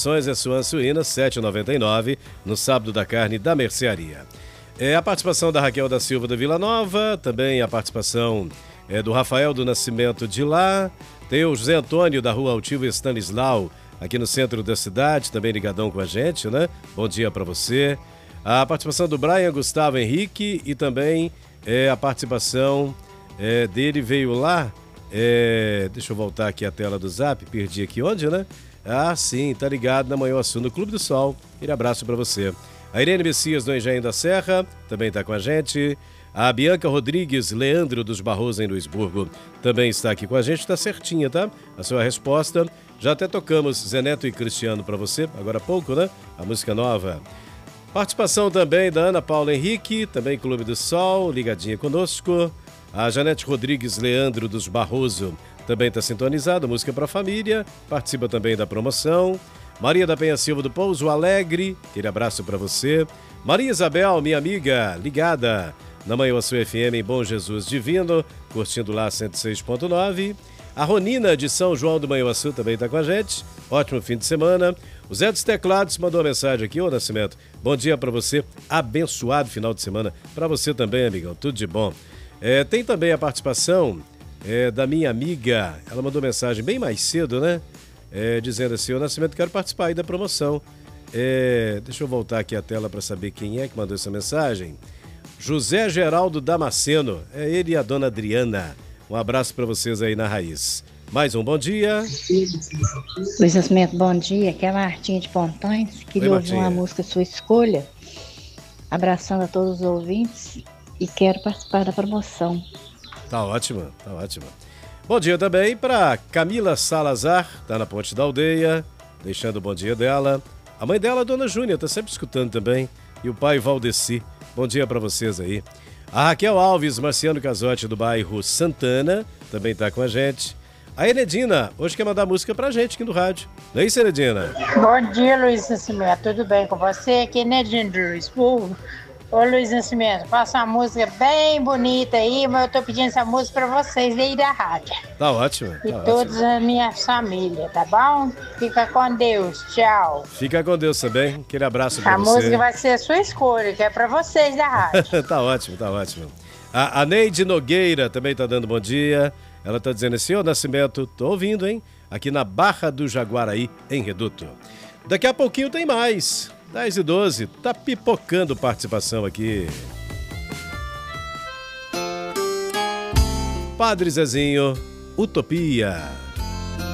promoções é suan suína, R$ 7,99 no sábado da carne da mercearia. A participação da Raquel da Silva da Vila Nova, também a participação do Rafael do Nascimento de lá, tem o José Antônio da Rua Altivo Stanislau, aqui no centro da cidade, também ligadão com a gente, né? Bom dia para você. A participação do Brian Gustavo Henrique e também a participação dele veio lá. Deixa eu voltar aqui a tela do Zap, perdi aqui onde, né? Ah, sim, tá ligado na Manhuaçu, no Clube do Sol. Aquele abraço para você. A Irene Messias do Engenho da Serra também está com a gente. A Bianca Rodrigues Leandro dos Barrosos em Luisburgo também está aqui com a gente. Está certinha, tá? A sua resposta. Já até tocamos Zé Neto e Cristiano para você, agora há pouco, né? A música nova. Participação também da Ana Paula Henrique, também Clube do Sol, ligadinha conosco. A Janete Rodrigues Leandro dos Barroso também está sintonizada, música para a família, participa também da promoção. Maria da Penha Silva do Pouso Alegre, aquele abraço para você. Maria Isabel, minha amiga, ligada na Manhuaçu FM em Bom Jesus Divino, curtindo lá 106.9. A Ronina de São João do Manhuaçu também está com a gente. Ótimo fim de semana. O Zé dos Teclados mandou uma mensagem aqui, ô Nascimento. Bom dia para você, abençoado final de semana. Para você também, amigão, tudo de bom. Tem também a participação da minha amiga, ela mandou mensagem bem mais cedo, né? Dizendo assim, ô Nascimento, quero participar aí da promoção. Deixa eu voltar aqui a tela para saber quem é que mandou essa mensagem. José Geraldo Damasceno, é ele e a dona Adriana. Um abraço para vocês aí na Raiz. Mais um bom dia. Luiz Nascimento, bom dia. Aqui é a Martinha de Pontões. Queria ouvir uma música sua escolha. Abraçando a todos os ouvintes e quero participar da promoção. Tá ótimo, tá ótimo. Bom dia também para Camila Salazar, tá na Ponte da Aldeia, deixando o bom dia dela. A mãe dela, a dona Júnia, tá sempre escutando também. E o pai Valdeci. Bom dia para vocês aí. A Raquel Alves, Marciano Casotti, do bairro Santana, também tá com a gente. A Enedina, hoje quer mandar música pra gente aqui no rádio. Não é isso, Enedina? Bom dia, Luiz Nascimento. Tudo bem com você? Aqui é Enedina do Luisburgo. Ô, Luiz Nascimento, faça uma música bem bonita aí, mas eu tô pedindo essa música pra vocês aí da rádio. Tá ótimo. E todos a minha família, tá bom? Fica com Deus. Tchau. Fica com Deus também. Aquele abraço pra você. A música vai ser a sua escolha, que é pra vocês da rádio. Tá ótimo, tá ótimo. A Neide Nogueira também tá dando bom dia. Ela tá dizendo assim, ô Nascimento, tô ouvindo, hein? Aqui na Barra do Jaguaraí, em Reduto. Daqui a pouquinho tem mais. 10h12, tá pipocando participação aqui. Padre Zezinho, Utopia.